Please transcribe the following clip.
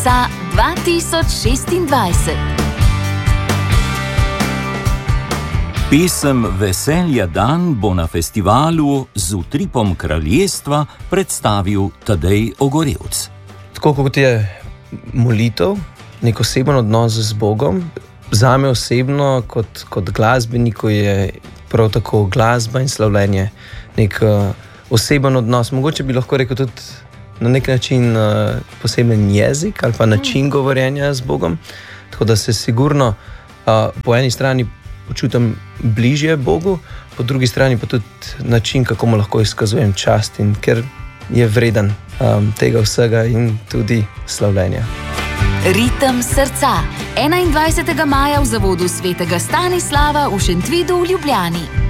srca 2026. Pesem Veselja dan bo na festivalu z utripom kraljestva predstavil Tadej Ogorevc. Tako kot je molitev, nek oseben odnos z Bogom, zame osebno kot glasbeniku je prav tako glasba in slavljenje nek oseben odnos. Mogoče bi lahko rekel tudi na nek način poseben jezik ali pa način govorjenja z Bogom. Tako da se sigurno po eni strani počutim bližje Bogu, po drugi strani pa tudi način, kako mu lahko izkazujem čast in ker je vreden tega vsega in tudi slavljenja. Ritem srca 21. maja v zavodu svetega Stanislava v Šentvidu v Ljubljani.